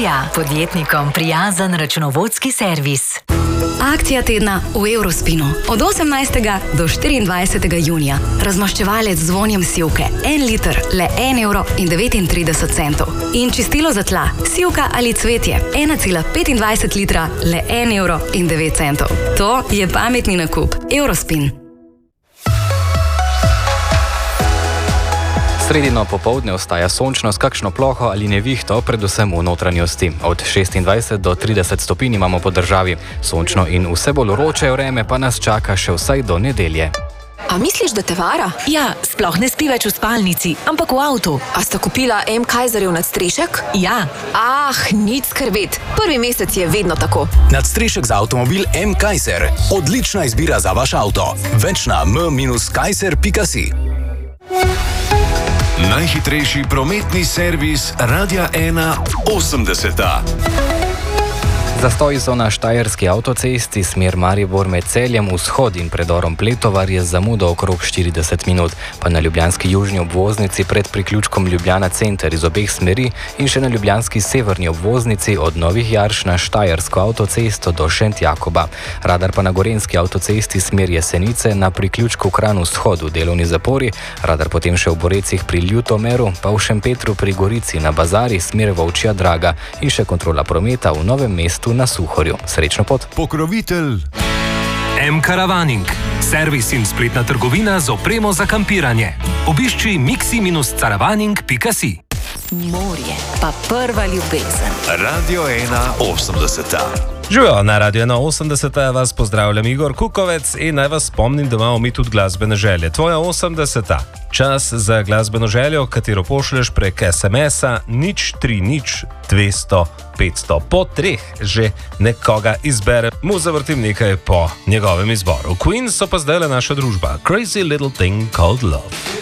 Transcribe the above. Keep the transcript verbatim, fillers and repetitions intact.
Ilija, podjetnikom prijazen računovodski servis. Akcija tedna v Eurospinu. Od osemnajstega do štiriindvajsetega junija. Razmaščevalec z vonjem sivke. En liter, le en evro in devetintrideset centov. In čistilo za tla, sivka ali cvetje. ena cela petindvajset litra, le en evro in devet centov. To je pametni nakup. Eurospin. Sredino popoldne ostaja sončno s kakšno ploho ali nevihto, predvsem v notranjosti. Od šestindvajset do trideset stopinj imamo po državi. Sončno in vse bolj vroče vreme pa nas čaka še vsaj do nedelje. A misliš, da te vara? Ja, sploh ne spi več v spalnici, ampak v avtu. A sta kupila M. Kaiserjev nadstrešek? Ja. Ah, nič skrbeti. Prvi mesec je vedno tako. Nadstrešek za avtomobil M. Kaiser. Odlična izbira za vaš avto. Več na m kaiser pika si. Najhitrejši prometni servis Radia ena osemdeseta. Zastoji so na štajerski avtocesti smer Maribor med Celjem vzhod in predorom Pletovar je zamudo okrog štirideset minut, pa na ljubljanski južni obvoznici pred priključkom Ljubljana center iz obeh smeri in še na ljubljanski severni obvoznici od Novih Jarš na štajersko avtocesto do Šentjakoba. Radar pa na gorenjski avtocesti smer Jesenice na priključku Kranj vzhod v delovni zapori, radar potem še v Borecih pri Ljutomeru, pa v Šempetru pri Gorici na Bazari smer Volčja Draga in še kontrola prometa v Novem mestu na Suhorju. Srečno pot. Pokrovitelj M. Caravaning. Servis in spletna trgovina z opremo za kampiranje. Obišči mixi caravaning pika si. Morje, pa prva ljubezen. Radio ena osemdeseta. Živijo, na Radio ena osemdeseta vas pozdravljam Igor Kukovec in naj vas spomnim, da imamo mi tudi glasbene želje. Tvoja osemdeseta. Čas za glasbeno željo, katero pošlješ prek es em es-a nič tri nič dvesto petsto. Po treh že nekoga izbere, mu zavrtim nekaj po njegovem izboru. Queen so pa zdaj le naša družba. Crazy Little Thing Called Love.